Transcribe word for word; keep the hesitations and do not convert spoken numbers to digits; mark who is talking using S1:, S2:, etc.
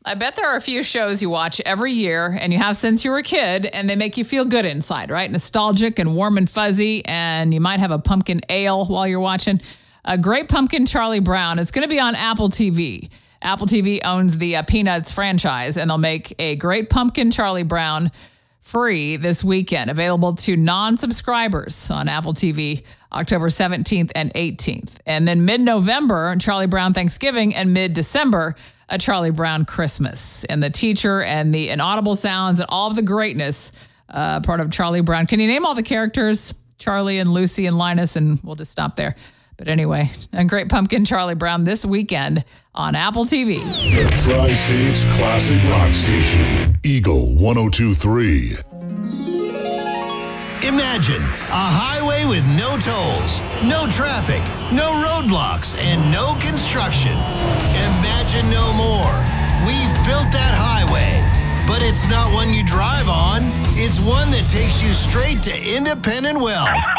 S1: I bet there are a few shows you watch every year and you have since you were a kid and they make you feel good inside, right? Nostalgic and warm and fuzzy, and you might have a pumpkin ale while you're watching. A Great Pumpkin Charlie Brown. It's going to be on Apple T V. Apple T V owns the uh, Peanuts franchise, and they'll make a Great Pumpkin Charlie Brown free this weekend, available to non-subscribers on Apple T V October seventeenth and eighteenth. And then mid-November, Charlie Brown Thanksgiving, and mid-December, a Charlie Brown Christmas. And the teacher and the inaudible sounds and all of the greatness, uh, part of Charlie Brown. Can you name all the characters? Charlie and Lucy and Linus, and we'll just stop there. But anyway, a Great Pumpkin Charlie Brown this weekend on Apple T V.
S2: The Tri-States Classic Rock Station, Eagle one oh two point three.
S3: Imagine a highway with no tolls, no traffic, no roadblocks, and no construction. Imagine no more. We've built that highway, but it's not one you drive on. It's one that takes you straight to independent wealth.